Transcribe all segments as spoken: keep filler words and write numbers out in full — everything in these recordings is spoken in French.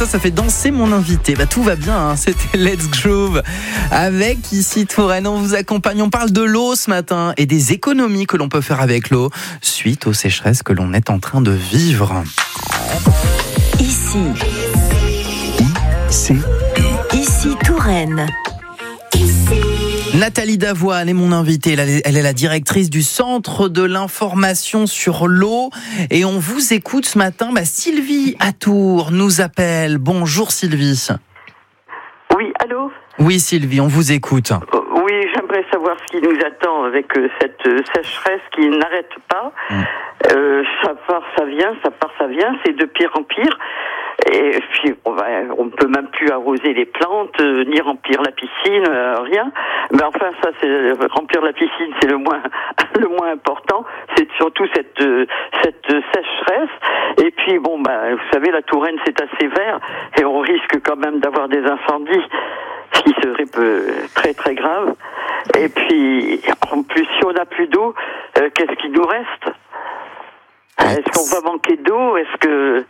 Ça, ça fait danser mon invité. Bah, tout va bien, hein. C'était Let's Groove avec ici Touraine. On vous accompagne. On parle de l'eau ce matin et des économies que l'on peut faire avec l'eau suite aux sécheresses que l'on est en train de vivre. Ici. Ici. Ici Touraine. Nathalie Davoine est mon invitée. Elle est la directrice du Centre de l'information sur l'eau. Et on vous écoute ce matin. Bah, Sylvie à Tours nous appelle. Bonjour Sylvie. Oui, allô ? Oui Sylvie, on vous écoute. Oui, j'aimerais savoir ce qui nous attend avec cette sécheresse qui n'arrête pas. Mmh. Euh, ça part, ça vient, ça part, ça vient. C'est de pire en pire. Et puis, on va, on peut même plus arroser les plantes, euh, ni remplir la piscine, euh, rien. Mais enfin, ça, c'est remplir la piscine, c'est le moins, le moins important. C'est surtout cette, euh, cette sécheresse. Et puis, bon, bah, vous savez, la Touraine, c'est assez vert, et on risque quand même d'avoir des incendies, ce qui serait peu, très très grave. Et puis, en plus, si on n'a plus d'eau, euh, qu'est-ce qui nous reste ? Est-ce qu'on va manquer d'eau ? Est-ce que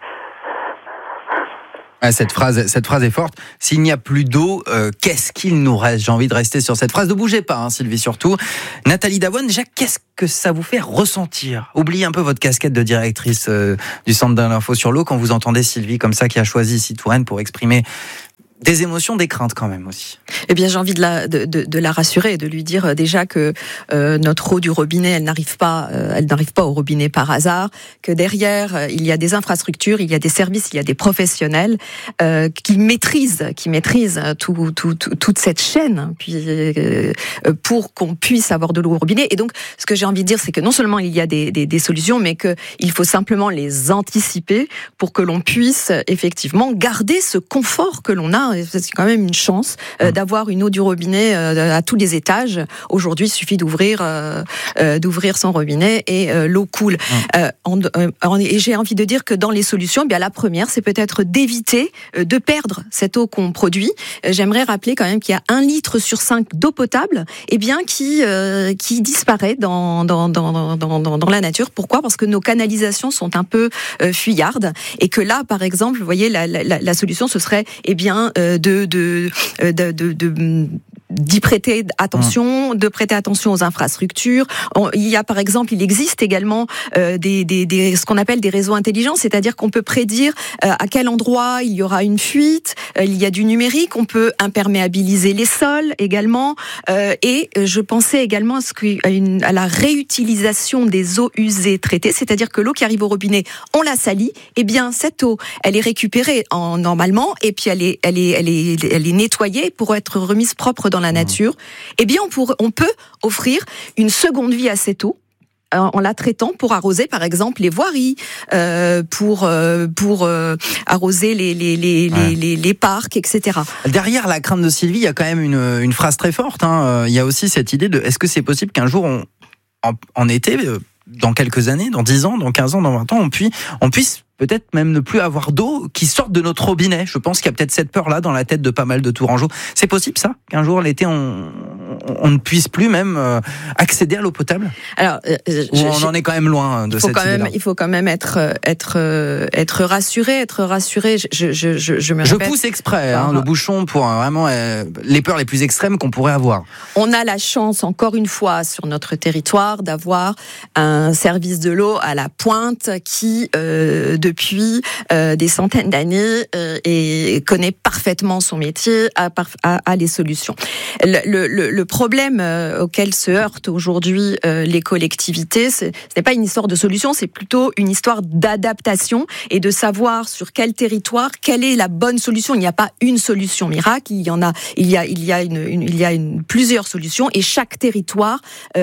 Ah, cette phrase, cette phrase est forte. S'il n'y a plus d'eau, euh, qu'est-ce qu'il nous reste ? J'ai envie de rester sur cette phrase. Ne bougez pas, hein, Sylvie, surtout. Nathalie Davoine, déjà, qu'est-ce que ça vous fait ressentir ? Oubliez un peu votre casquette de directrice euh, du Centre de l'info sur l'eau quand vous entendez Sylvie comme ça qui a choisi ici Touraine pour exprimer des émotions, des craintes quand même aussi. Eh bien, j'ai envie de la, de, de, de la rassurer et de lui dire déjà que euh, notre eau du robinet, elle n'arrive pas, euh, elle n'arrive pas au robinet par hasard. Que derrière, euh, il y a des infrastructures, il y a des services, il y a des professionnels euh, qui maîtrisent, qui maîtrisent tout, tout, tout, toute cette chaîne, puis euh, pour qu'on puisse avoir de l'eau au robinet. Et donc, ce que j'ai envie de dire, c'est que non seulement il y a des, des, des solutions, mais que il faut simplement les anticiper pour que l'on puisse effectivement garder ce confort que l'on a. C'est quand même une chance euh, d'avoir une eau du robinet euh, à tous les étages. Aujourd'hui, il suffit d'ouvrir, euh, euh, d'ouvrir son robinet et euh, l'eau coule. Mmh. Euh, en, en, et j'ai envie de dire que dans les solutions, eh bien la première, c'est peut-être d'éviter euh, de perdre cette eau qu'on produit. Euh, j'aimerais rappeler quand même qu'il y a un litre sur cinq d'eau potable, eh bien qui euh, qui disparaît dans dans, dans dans dans dans la nature. Pourquoi ? Parce que nos canalisations sont un peu euh, fuyardes et que là, par exemple, vous voyez, la, la, la solution, ce serait eh bien euh, de de de, de, de d'y prêter attention, de prêter attention aux infrastructures. Il y a par exemple, il existe également euh, des, des, des, ce qu'on appelle des réseaux intelligents, c'est-à-dire qu'on peut prédire euh, à quel endroit il y aura une fuite. Euh, il y a du numérique, on peut imperméabiliser les sols également. Euh, et je pensais également à, ce que, à, une, à la réutilisation des eaux usées traitées, c'est-à-dire que l'eau qui arrive au robinet, on la salit. Eh bien, cette eau, elle est récupérée en, normalement, et puis elle est, elle est, elle est, elle est nettoyée pour être remise propre dans la nature. Eh bien, on, pour, on peut offrir une seconde vie à cette eau en la traitant pour arroser, par exemple, les voiries, euh, pour euh, pour euh, arroser les les les, ouais. les les les parcs, et cetera. Derrière la crainte de Sylvie, il y a quand même une une phrase très forte. Hein. Il y a aussi cette idée de est-ce que c'est possible qu'un jour, on, en, en été, dans quelques années, dans dix ans, dans quinze ans, dans vingt ans, on puisse on puisse peut-être même ne plus avoir d'eau qui sorte de notre robinet. Je pense qu'il y a peut-être cette peur-là dans la tête de pas mal de Tourangeaux. C'est possible ça ? Qu'un jour, l'été, on, on ne puisse plus même euh, accéder à l'eau potable ? Alors, euh, Ou on je, en est quand même loin de cette idée-là. Il faut quand même être, être, être rassuré, être rassuré. Je, je, je, je me Je répète. pousse exprès hein, le bouchon pour euh, vraiment euh, les peurs les plus extrêmes qu'on pourrait avoir. On a la chance, encore une fois, sur notre territoire, d'avoir un service de l'eau à la pointe qui, euh, de depuis euh, des centaines d'années euh, et connaît parfaitement son métier, a, a, a les solutions. Le, le, le problème euh, auquel se heurtent aujourd'hui euh, les collectivités, ce n'est pas une histoire de solution, c'est plutôt une histoire d'adaptation et de savoir sur quel territoire, quelle est la bonne solution. Il n'y a pas une solution miracle, il y en a, il y a, il y a, une, une, il y a une, plusieurs solutions et chaque territoire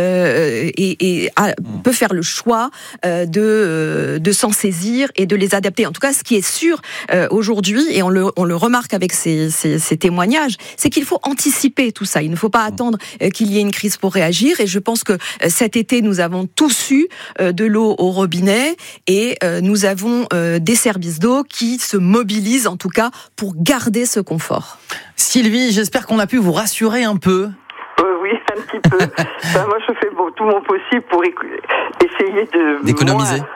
euh, et, et a, peut faire le choix euh, de, de s'en saisir et de les adapter. En tout cas, ce qui est sûr euh, aujourd'hui, et on le, on le remarque avec ces, ces, ces témoignages, c'est qu'il faut anticiper tout ça. Il ne faut pas attendre euh, qu'il y ait une crise pour réagir. Et je pense que euh, cet été, nous avons tous eu euh, de l'eau au robinet et euh, nous avons euh, des services d'eau qui se mobilisent, en tout cas, pour garder ce confort. Sylvie, j'espère qu'on a pu vous rassurer un peu. Euh, oui, un petit peu. Ben, moi, je fais bon, tout mon possible pour éc- essayer de d'économiser. Moins...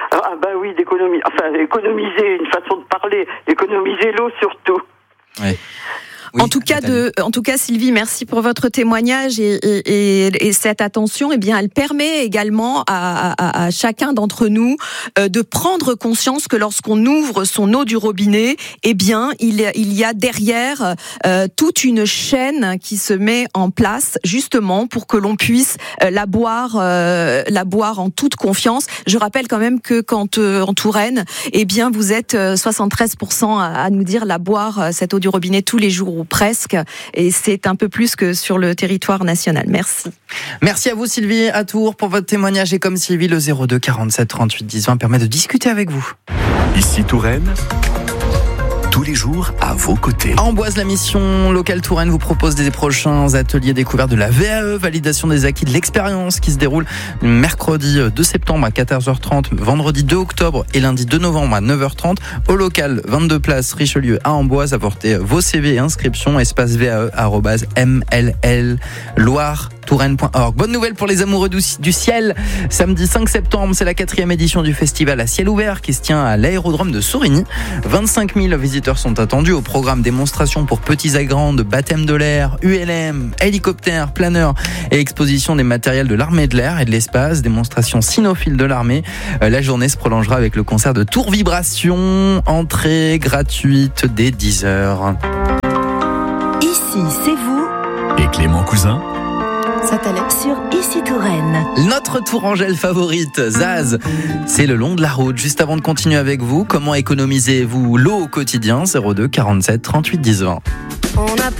Ah bah oui, d'économiser, enfin économiser, une façon de parler, économiser l'eau surtout. Ouais. Oui, en tout cas, de, en tout cas, Sylvie, merci pour votre témoignage et, et, et, et cette attention. Eh bien, elle permet également à, à, à chacun d'entre nous euh, de prendre conscience que lorsqu'on ouvre son eau du robinet, eh bien, il, il y a derrière euh, toute une chaîne qui se met en place justement pour que l'on puisse euh, la boire, euh, la boire en toute confiance. Je rappelle quand même que quand euh, en Touraine, eh bien, vous êtes euh, soixante-treize pour cent à, à nous dire la boire euh, cette eau du robinet tous les jours. Ou presque, et c'est un peu plus que sur le territoire national. Merci. Merci à vous Sylvie à Tours pour votre témoignage, et comme Sylvie, le zéro deux quarante-sept trente-huit dix vingt permet de discuter avec vous. Ici Touraine, tous les jours à vos côtés. À Amboise, la mission locale Touraine vous propose des prochains ateliers découverts de la V A E, validation des acquis de l'expérience, qui se déroule mercredi deux septembre à quatorze heures trente, vendredi deux octobre et lundi deux novembre à neuf heures trente. Au local, vingt-deux place Richelieu à Amboise. Apportez vos C V et inscriptions, espace V A E arobase M L L Loire touraine point org. Bonne nouvelle pour les amoureux du, du ciel. Samedi cinq septembre, c'est la quatrième édition du festival à ciel ouvert qui se tient à l'aérodrome de Sourigny. vingt-cinq mille visiteurs sont attendus. Au programme, démonstrations pour petits et grandes, baptême de l'air, U L M, hélicoptère, planeur et exposition des matériels de l'armée de l'air et de l'espace, démonstration cynophile de l'armée. La journée se prolongera avec le concert de Tour Vibration, entrée gratuite dès dix heures. Ici, c'est vous. Et Clément Cousin Ça t'allait sur Ici Touraine. Notre tourangelle favorite, Zaz, c'est le long de la route. Juste avant de continuer avec vous, comment économisez-vous l'eau au quotidien? zéro deux quarante-sept trente-huit dix vingt. On a